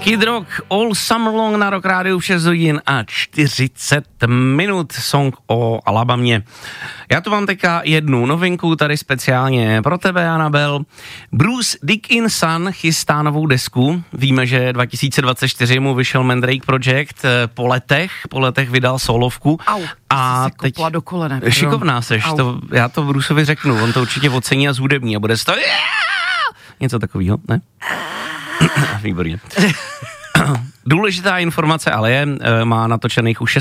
Kid Rock, All Summer Long na Rock Rádiu v 6 hodin a 40 minut, song o Alabamě. Já tu mám teďka jednu novinku tady speciálně pro tebe, Anabel. Bruce Dickinson chystá novou desku. Víme, že 2024 mu vyšel Mandrake Project, po letech vydal solovku. A teď do kolene. Šikovná seš, já to Bruceovi řeknu, on to určitě ocení a zhudební a bude to něco takového, ne? Výborně. Důležitá informace ale je, má natočených už